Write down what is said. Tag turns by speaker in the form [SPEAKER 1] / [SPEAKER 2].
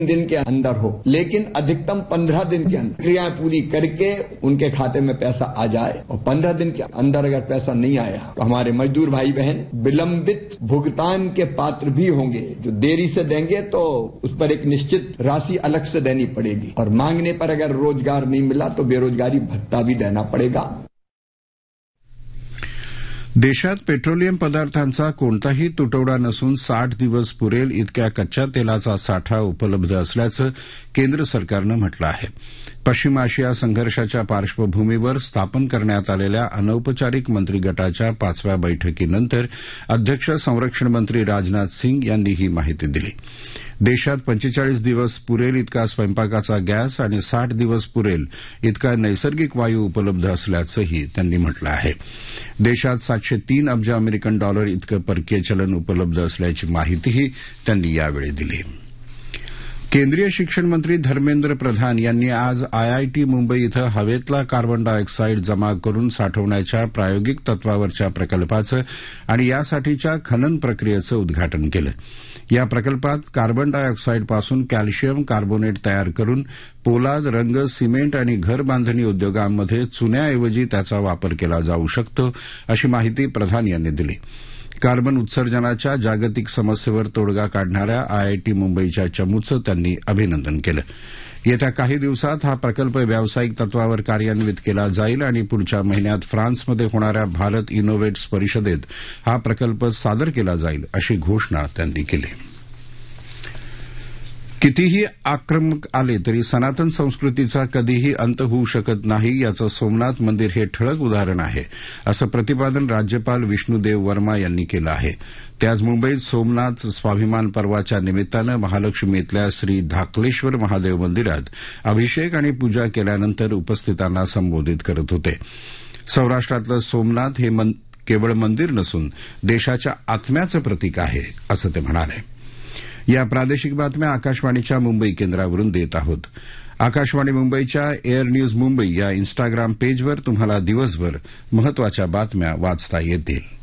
[SPEAKER 1] दिन के अंदर हो, लेकिन अधिकतम 15 दिन के अंदर क्रियाएं पूरी करके उनके खाते में पैसा आ जाए। और 15 दिन के अंदर अगर पैसा नहीं आया तो हमारे मजदूर भाई बहन विलंबित भुगतान के पात्र भी होंगे। जो देरी से देंगे तो उस पर एक निश्चित राशि अलग से देनी पड़ेगी, और मांगने पर अगर रोजगार नहीं मिला तो बेरोजगारी भत्ता भी देना पड़ेगा।
[SPEAKER 2] देशात पेट्रोलियम पदार्थांचा कोणताही तुटवडा नसून 60 दिवस पुरेल इतक्या कच्च्या तेलाचा साठा उपलब्ध असल्याचं केंद्र सरकारनं म्हटलं आहे। पश्चिम आशिया संघर्षाच्या पार्श्वभूमीवर स्थापन करण्यात आलेल्या अनौपचारिक मंत्रिगटाच्या 5व्या बैठकीनंतर अध्यक्ष संरक्षण मंत्री राजनाथ सिंग यांनी ही माहिती दिली। देशात 45 दिवस पुरेल इतका स्वयंपाकाचा गॅस आणि 60 दिवस पुरेल इतका नैसर्गिक वायू उपलब्ध असल्याचंही त्यांनी म्हटलं आहे। देशात 703 अब्ज अमेरिकन डॉलर इतकं परकीय चलन उपलब्ध असल्याची माहितीही त्यांनी यावेळी दिली। केंद्रीय शिक्षण मंत्री धर्मेंद्र प्रधान यांनी आज आयआयटी मुंबई इथं हवेतला कार्बन डायऑक्साईड जमा करून साठवण्याच्या प्रायोगिक तत्वावरच्या प्रकल्पाचं आणि यासाठीच्या खनन प्रक्रियेचं उद्घाटन केलं। या प्रकल्पात कार्बन डायऑक्साईडपासून कॅल्शियम कार्बोनेट तयार करून पोलाद, रंग, सिमेंट आणि घर बांधणी उद्योगांमध्ये चुन्याऐवजी त्याचा वापर केला जाऊ शकतो, अशी माहिती प्रधान यांनी दिली। कार्बन उत्सर्जनाच्या जागतिक समस्येवर तोडगा काढणाऱ्या आयआयटी मुंबईच्या चमूचं त्यांनी अभिनंदन केलं। येत्या काही दिवसात हा प्रकल्प व्यावसायिक तत्वावर कार्यान्वित केला जाईल आणि पुढच्या महिन्यात फ्रान्समध्ये होणाऱ्या भारत इनोव्हेट्स परिषदेत हा प्रकल्प सादर केला जाईल, अशी घोषणा त्यांनी केली। कितीही आक्रमक आले तरी सनातन संस्कृतीचा कधीही अंत होऊ शकत नाही, याचं सोमनाथ मंदिर हे ठळक उदाहरण आहे, असं प्रतिपादन राज्यपाल विष्णुदेव वर्मा यांनी केलं आहे। ते आज मुंबईत सोमनाथ स्वाभिमान पर्वाच्या निमित्तानं महालक्ष्मीतल्या श्री धाकलेश्वर महादेव मंदिरात अभिषेक आणि पूजा केल्यानंतर उपस्थितांना संबोधित करत होते। सौराष्ट्रातलं सोमनाथ हे केवळ मंदिर नसून देशाच्या आत्म्याचं प्रतीक आहे, असं ते म्हणाले। या प्रादेशिक बातम्या आकाशवाणीच्या मुंबई केंद्रावरून देत आहोत। आकाशवाणी मुंबईच्या एअर न्यूज मुंबई या इन्स्टाग्राम पेजवर तुम्हाला दिवसभर महत्वाच्या बातम्या वाचता येतील।